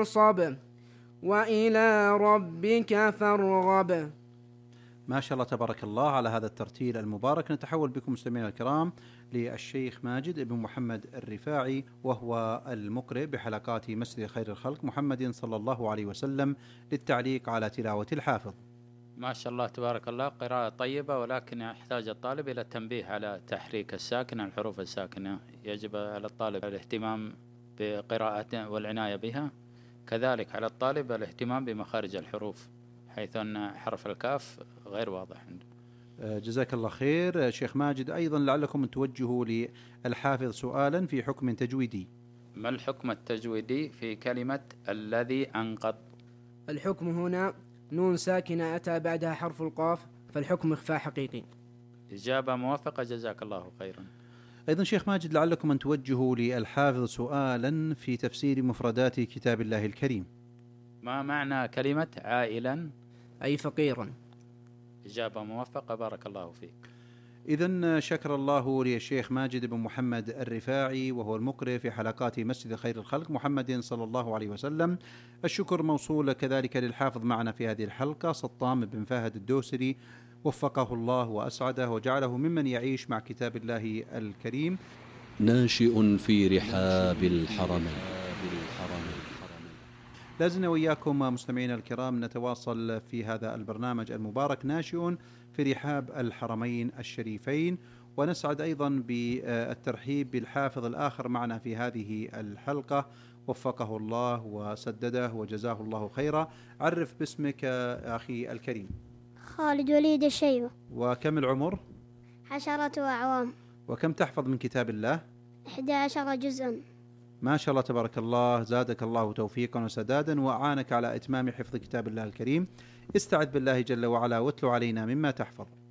فانصب وإلى ربك فارغب. ما شاء الله تبارك الله على هذا الترتيل المبارك. نتحول بكم مستمعينا الكرام للشيخ ماجد بن محمد الرفاعي، وهو المقرئ بحلقات مسجد خير الخلق محمد صلى الله عليه وسلم، للتعليق على تلاوة الحافظ. ما شاء الله تبارك الله، قراءة طيبة، ولكن يحتاج الطالب إلى التنبيه على تحريك الساكنة، الحروف الساكنة يجب على الطالب الاهتمام بقراءتها والعناية بها، كذلك على الطالب الاهتمام بمخارج الحروف، حيث أن حرف الكاف غير واضح عنده. جزاك الله خير شيخ ماجد. أيضا لعلكم أن توجهوا للحافظ سؤالا في حكم تجويدي. ما الحكم التجويدي في كلمة الذي أنقض؟ الحكم هنا نون ساكنة أتى بعدها حرف القاف، فالحكم إخفاء حقيقي. إجابة موافقة، جزاك الله خيرا. أيضا شيخ ماجد لعلكم أن توجهوا للحافظ سؤالا في تفسير مفردات كتاب الله الكريم. ما معنى كلمة عائلا؟ أي فقيرا. إجابة موفقة، بارك الله فيك. إذن شكر الله للشيخ ماجد بن محمد الرفاعي، وهو المقرئ في حلقات مسجد خير الخلق محمد صلى الله عليه وسلم. الشكر موصول كذلك للحافظ معنا في هذه الحلقة سطام بن فهد الدوسري، وفقه الله وأسعده وجعله ممن يعيش مع كتاب الله الكريم. ناشئ في رحاب الحرمين. لازلنا وإياكم مستمعينا الكرام نتواصل في هذا البرنامج المبارك ناشئ في رحاب الحرمين الشريفين، ونسعد أيضا بالترحيب بالحافظ الآخر معنا في هذه الحلقة، وفقه الله وسدده وجزاه الله خيرا. عرف باسمك أخي الكريم. خالد وليد الشيبة. وكم العمر؟ 10 أعوام. وكم تحفظ من كتاب الله؟ 11 جزءا. ما شاء الله تبارك الله، زادك الله توفيقا وسدادا وأعانك على إتمام حفظ كتاب الله الكريم. استعذ بالله جل وعلا واتلو علينا مما تحفظ.